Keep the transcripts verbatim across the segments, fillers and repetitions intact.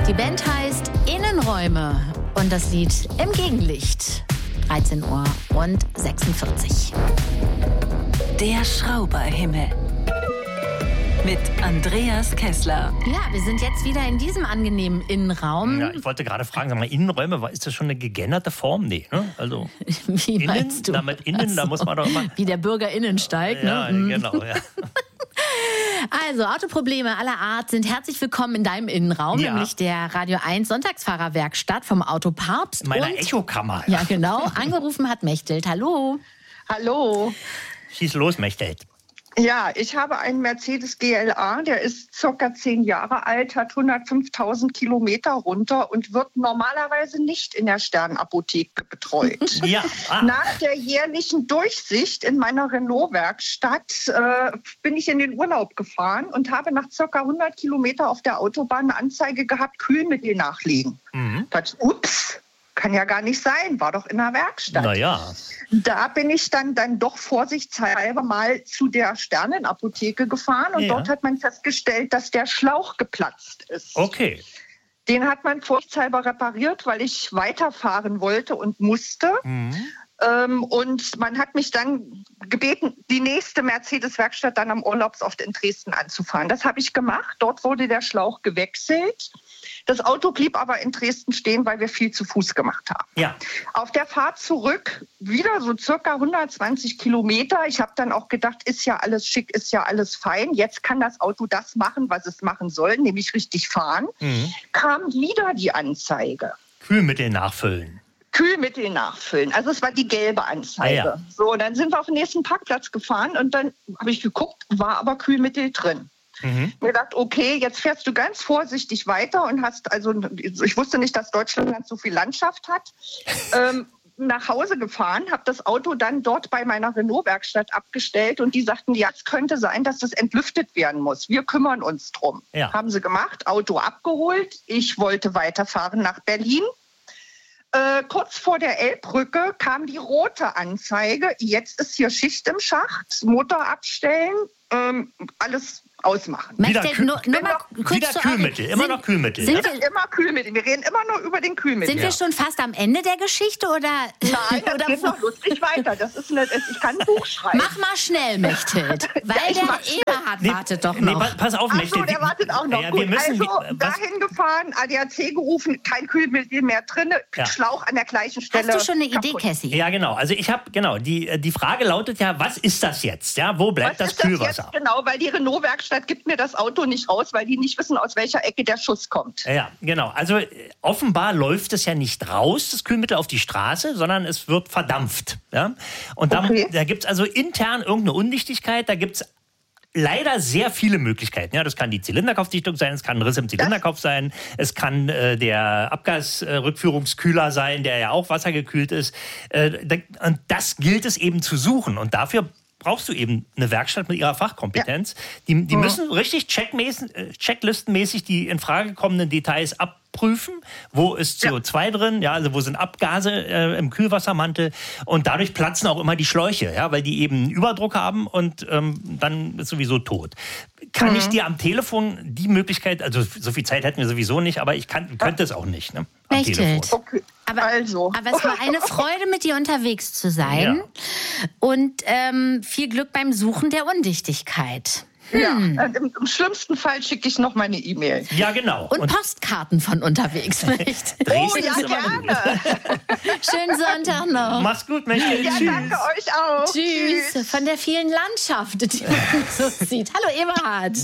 Die Band heißt Innenräume und das Lied Im Gegenlicht. dreizehn Uhr und sechsundvierzig. Der Schrauberhimmel. Mit Andreas Kessler. Ja, wir sind jetzt wieder in diesem angenehmen Innenraum. Ja, ich wollte gerade fragen, sag mal, Innenräume, ist das schon eine gegenderte Form? Nee, ne? Also, Wie innen, meinst du? damit innen, Ach da so. muss man doch immer... Wie der Bürger innen steigt, Ja, ne? genau, ja. Also, Autoprobleme aller Art sind herzlich willkommen in deinem Innenraum, Ja. nämlich der Radio eins Sonntagsfahrerwerkstatt vom Autopapst. In meiner und, Echokammer. Ja, genau. Angerufen hat Mechthild. Hallo. Hallo. Schieß los, Mechthild. Ja, ich habe einen Mercedes G L A, der ist circa zehn Jahre alt, hat hundertfünftausend Kilometer runter und wird normalerweise nicht in der Sternapotheke betreut. Ja. Ah. Nach der jährlichen Durchsicht in meiner Renault-Werkstatt äh, bin ich in den Urlaub gefahren und habe nach circa hundert Kilometer auf der Autobahn eine Anzeige gehabt, Kühlmittel nachlegen. Mhm. Das, ups, kann ja gar nicht sein, war doch in der Werkstatt. Naja. Da bin ich dann, dann doch vorsichtshalber mal zu der Sternenapotheke gefahren und Ja. dort hat man festgestellt, dass der Schlauch geplatzt ist. Okay. Den hat man vorsichtshalber repariert, weil ich weiterfahren wollte und musste. Mhm. Ähm, und man hat mich dann gebeten, die nächste Mercedes-Werkstatt dann am Urlaubsort in Dresden anzufahren. Das habe ich gemacht. Dort wurde der Schlauch gewechselt. Das Auto blieb aber in Dresden stehen, weil wir viel zu Fuß gemacht haben. Ja. Auf der Fahrt zurück wieder so circa hundertzwanzig Kilometer. Ich habe dann auch gedacht, ist ja alles schick, ist ja alles fein. Jetzt kann das Auto das machen, was es machen soll, nämlich richtig fahren. Mhm. Kam wieder die Anzeige. Kühlmittel nachfüllen. Kühlmittel nachfüllen. Also es war die gelbe Anzeige. Ah, ja. So, und dann sind wir auf den nächsten Parkplatz gefahren und dann habe ich geguckt, war aber Kühlmittel drin. Mhm. Mir gedacht, okay, jetzt fährst du ganz vorsichtig weiter und hast, also ich wusste nicht, dass Deutschland so viel Landschaft hat, ähm, nach Hause gefahren, habe das Auto dann dort bei meiner Renault-Werkstatt abgestellt und die sagten, ja, es könnte sein, dass das entlüftet werden muss. Wir kümmern uns drum. Ja. Haben sie gemacht, Auto abgeholt. Ich wollte weiterfahren nach Berlin. Äh, kurz vor der Elbbrücke kam die rote Anzeige. Jetzt ist hier Schicht im Schacht, Motor abstellen, ähm, alles ausmachen. Wieder Mechthild, Kü- nur, nur mal kurz Wieder zur Kühlmittel, Erinnerung. immer Sind- noch Kühlmittel. Sind Ja? wir, Immer Kühlmittel. Wir reden immer nur über den Kühlmittel. sind wir schon fast am Ende der Geschichte oder? Nein, das oder geht noch lustig weiter. Das ist eine, ich kann ein Buch schreiben. Mach mal schnell, Mechthild, weil ich der mach schnell. Eberhard Nee, wartet doch nee, noch. pa- pass auf, Ach so, Mechthild. der wartet auch noch. Ja, Gut, wir müssen, also was, dahin gefahren, A D A C gerufen, kein Kühlmittel mehr drin, Ja. Schlauch an der gleichen Stelle. Hast du schon eine Idee, kaputt. Cassie? ja, genau. Also ich habe, genau, die, die Frage lautet ja, was ist das jetzt? Ja, wo bleibt Was das ist das Kühlwasser? jetzt genau? Weil die Renault-Werkstatt gibt mir das Auto nicht raus, weil die nicht wissen, aus welcher Ecke der Schuss kommt. Ja, genau. Also äh, offenbar läuft es ja nicht raus, das Kühlmittel auf die Straße, sondern es wird verdampft. Ja? Und da, Okay. da gibt es also intern irgendeine Undichtigkeit, da gibt es leider sehr viele Möglichkeiten. Ja, das kann die Zylinderkopfdichtung sein, es kann ein Riss im Zylinderkopf sein, es kann äh, der Abgasrückführungskühler sein, der ja auch wassergekühlt ist. Äh, da, und das gilt es eben zu suchen. Und dafür brauchst du eben eine Werkstatt mit ihrer Fachkompetenz. Die, die müssen richtig checkmäßig, äh, checklistenmäßig die in Frage kommenden Details abprüfen. Wo ist C O zwei drin? Ja, also wo sind Abgase äh, im Kühlwassermantel? Und dadurch platzen auch immer die Schläuche, ja, weil die eben einen Überdruck haben und ähm, dann ist sowieso tot. Kann Mhm. ich dir am Telefon die Möglichkeit, also so viel Zeit hätten wir sowieso nicht, aber ich kann, könnte es auch nicht, ne? Am Mechthild. Telefon. Okay. Aber, also. aber es war eine Freude, mit dir unterwegs zu sein. Ja. Und ähm, viel Glück beim Suchen der Undichtigkeit. Ja, äh, im, im schlimmsten Fall schicke ich noch meine E-Mail. Ja, genau. Und, Postkarten von unterwegs. Nicht? Oh Dresden ja, ist immer gut. gerne. Schönen Sonntag noch. Mach's gut, Mechthild. Ja, Tschüss. danke euch auch. Tschüss. Von der vielen Landschaft, die man so sieht. Hallo Eberhard.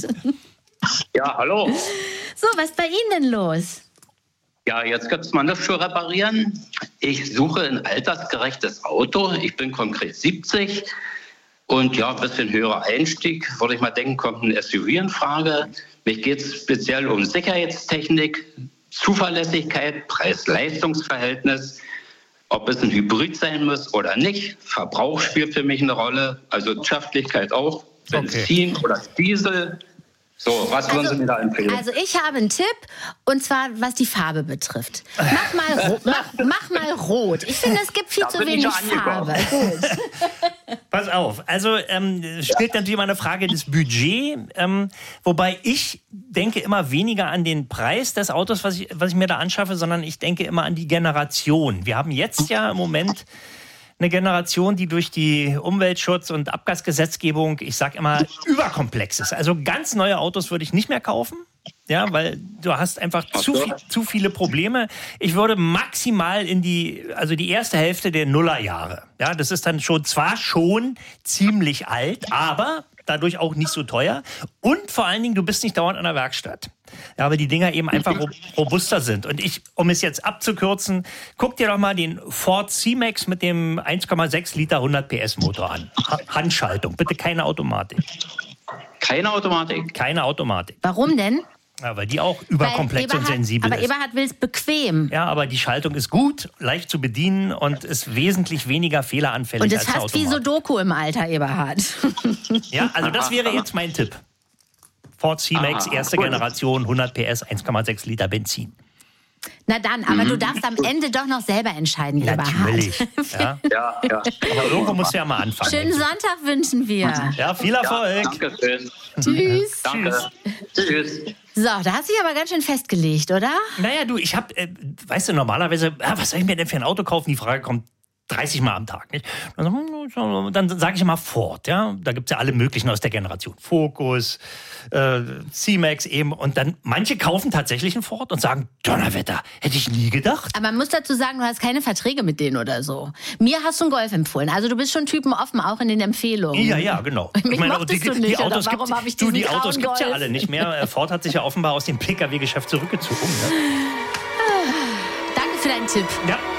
Ja, hallo. So, was ist bei Ihnen denn los? Ja, jetzt gibt es mal nichts zu reparieren. Ich suche ein altersgerechtes Auto. Ich bin konkret siebzig. Und ja, ein bisschen höherer Einstieg, würde ich mal denken, kommt ein S U V in Frage. Mich geht es speziell um Sicherheitstechnik, Zuverlässigkeit, Preis-Leistungs-Verhältnis, ob es ein Hybrid sein muss oder nicht. Verbrauch spielt für mich eine Rolle, also Wirtschaftlichkeit auch, Benzin oder Diesel. So, was würden Also- Sie mir da empfehlen? Also ich habe einen Tipp, und zwar was die Farbe betrifft. Mach mal, ro- mach, mach mal rot. Ich finde, es gibt viel Da zu bin ich wenig schon angekommen. Farbe. Gut. Pass auf, also ähm, spielt natürlich immer eine Frage des Budgets, ähm, wobei ich denke immer weniger an den Preis des Autos, was ich, was ich mir da anschaffe, sondern ich denke immer an die Generation. Wir haben jetzt ja im Moment eine Generation, die durch die Umweltschutz- und Abgasgesetzgebung, ich sag immer, überkomplex ist. Also ganz neue Autos würde ich nicht mehr kaufen. Ja, weil du hast einfach zu, viel, zu viele Probleme. Ich würde maximal in die, also die erste Hälfte der Nullerjahre. Ja, das ist dann schon zwar schon ziemlich alt, aber dadurch auch nicht so teuer. Und vor allen Dingen, du bist nicht dauernd in der Werkstatt. Ja, weil die Dinger eben einfach ro- robuster sind. Und ich, um es jetzt abzukürzen, guck dir doch mal den Ford C-Max mit dem eins Komma sechs Liter hundert P S Motor an. Ha- Handschaltung, bitte keine Automatik. Keine Automatik. Keine Automatik. Warum denn? Ja, weil die auch Weil überkomplex und Eberhard- sensibel aber ist. Eberhard will es bequem. Ja, aber die Schaltung ist gut, leicht zu bedienen und ist wesentlich weniger fehleranfällig Und als es der fast wie Automat. Sudoku im Alter, Eberhard. Ja, also das wäre jetzt mein Tipp. Ford C-Max, Ah, erste gut. Generation, hundert P S, eins Komma sechs Liter Benzin. Na dann, aber du darfst am Ende doch noch selber entscheiden, Eberhard. Natürlich. Ja. Ja, ja. Aber irgendwo musst du ja mal anfangen. Schönen Sonntag wünschen wir. Ja, viel Erfolg. Danke schön. Tschüss. Danke. Tschüss. So, da hast du dich aber ganz schön festgelegt, oder? Naja, du, ich hab, äh, weißt du, normalerweise, ah, was soll ich mir denn für ein Auto kaufen? Die Frage kommt dreißig Mal am Tag. Nicht? Dann sage ich immer Ford. Ja? Da gibt es ja alle möglichen aus der Generation. Focus, äh, C-Max eben. Und dann manche kaufen tatsächlich einen Ford und sagen, Donnerwetter, hätte ich nie gedacht. Aber man muss dazu sagen, du hast keine Verträge mit denen oder so. Mir hast du einen Golf empfohlen. Also du bist schon typenoffen, auch in den Empfehlungen. Ja, ja, genau. Mich mochtest du nicht, oder warum gibt's- habe ich du, diesen die Autos grauen gibt es ja Golf? alle nicht mehr. Äh, Ford hat sich ja offenbar aus dem Pkw-Geschäft zurückgezogen. Ne? Danke für deinen Tipp. Ja.